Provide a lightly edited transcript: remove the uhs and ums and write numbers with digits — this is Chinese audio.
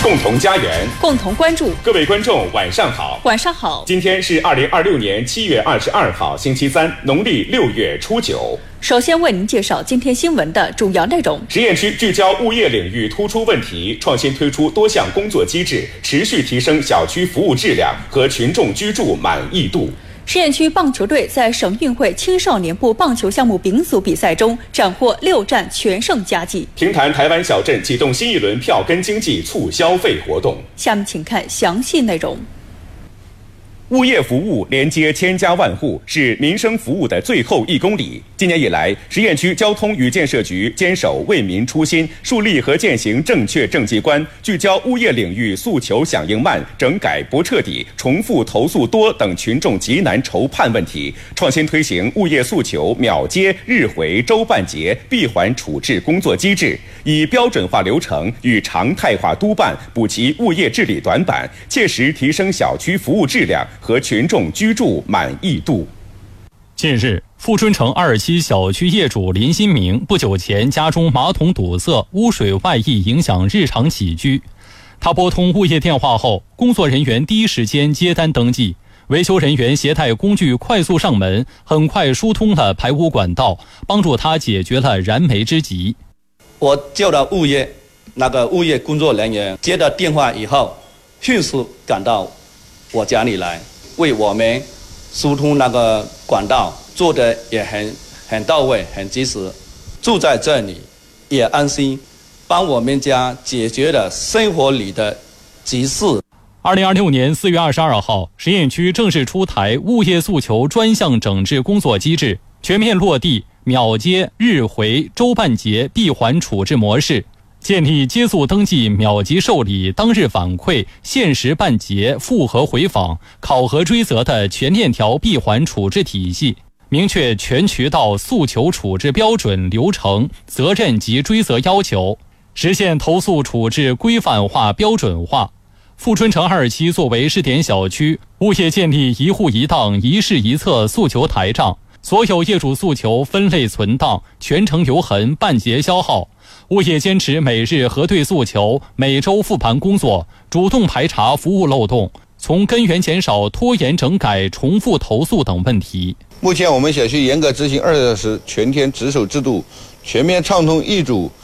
共同家园， 共同关注。 各位观众，晚上好。 晚上好。 今天是2026年7月22号，星期三，农历6月初9。 首先为您介绍今天新闻的主要内容。 实验区聚焦物业领域突出问题，创新推出多项工作机制，持续提升小区服务质量和群众居住满意度。 实验区棒球队在省运会青少年部棒球项目丙组比赛中斩获6战全胜佳绩。 评谈台湾小镇启动新一轮票根经济促消费活动。 下面请看详细内容。 物业服务连接千家万户，是民生服务的最后1公里。今年以来，实验区交通与建设局坚守为民初心，树立和践行正确政绩观，聚焦物业领域诉求响应慢、整改不彻底、重复投诉多等群众急难愁盼问题，创新推行物业诉求秒接、日回、周办结、闭环处置工作机制，以标准化流程与常态化督办补齐物业治理短板，切实提升小区服务质量和群众居住满意度。 近日，富春城2期小区业主林新明不久前家中马桶堵塞、污水外溢，影响日常起居。他拨通物业电话后，工作人员第一时间接单登记，维修人员携带工具快速上门，很快疏通了排污管道，帮助他解决了燃眉之急。 我叫到物业工作人员接到电话以后，迅速赶到我家里来，为我们疏通管道，做的也很到位，很及时。住在这里也安心，帮我们家解决了生活里的急事。 2026年4月22号，实验区正式出台物业诉求专项整治工作机制，全面落地秒接、日回、周办结、闭环处置模式，建立接诉登记、秒级受理、当日反馈、限时办结、复核回访、考核追责的全链条闭环处置体系，明确全渠道诉求处置标准、流程、责任及追责要求，实现投诉处置规范化、标准化。富春城2期作为试点小区，物业建立一户一档、一室一策诉求台账，所有业主诉求分类存档，全程留痕，办结消耗。物业坚持每日核对诉求，每周复盘工作，主动排查服务漏洞，从根源减少拖延整改、重复投诉等问题。 目前我们小区严格执行24小时全天值守制度，全面畅通易主